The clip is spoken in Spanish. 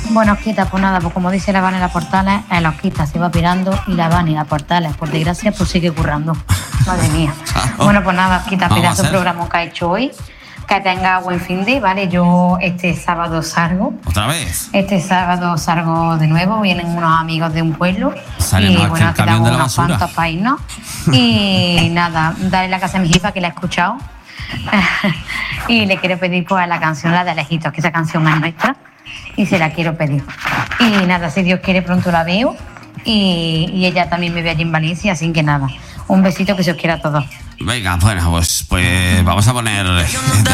Bueno, Osquita, pues nada, pues como dice la Vanessa Portales, el Osquita se va pirando y la Vanessa Portales, por desgracia, pues sigue currando. Madre mía. Bueno, pues nada, Osquita, pedazo de programa que ha hecho hoy. Que tenga buen fin de, ¿vale? Yo este sábado salgo. ¿Otra vez? Este sábado salgo de nuevo, vienen unos amigos de un pueblo. Sale y más bueno, que el camión de la unos basura. cuantos para irnos. Y nada, darle la casa a mi jefa que la he escuchado. Y le quiero pedir pues la canción, la de Alejitos, que esa canción es nuestra. Y se la quiero pedir. Y nada, si Dios quiere pronto la veo. Y ella también me ve allí en Valencia, así que nada. Un besito que se os quiera a todos. Venga, bueno, pues vamos a poner